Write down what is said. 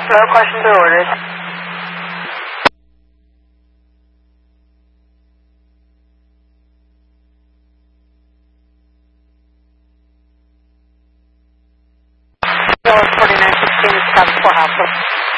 Question to orders. Well, 4916 is 74 Hospital.